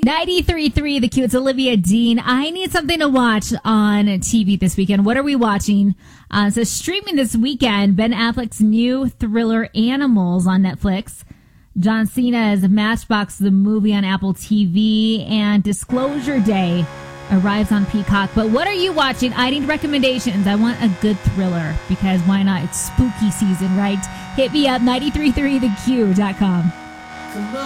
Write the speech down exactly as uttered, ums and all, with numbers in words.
ninety-three point three The Q. It's Olivia Dean. I need something to watch on T V this weekend. What are we watching? Uh, so streaming this weekend, Ben Affleck's new thriller Animals on Netflix. John Cena's Matchbox, the movie on Apple T V. And Disclosure Day arrives on Peacock. But what are you watching? I need recommendations. I want a good thriller because why not? It's spooky season, right? Hit me up, nine three three the q dot com.